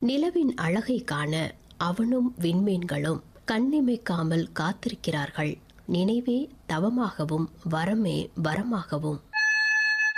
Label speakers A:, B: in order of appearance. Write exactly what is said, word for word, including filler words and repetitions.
A: நிலவின் அழகை காண அவனும் விண்மீன்களும் கண்ணிமைக்காமல் காத்திருக்கிறார்கள். நினைவே தவமாகவும் வரமே வரமாகவும்.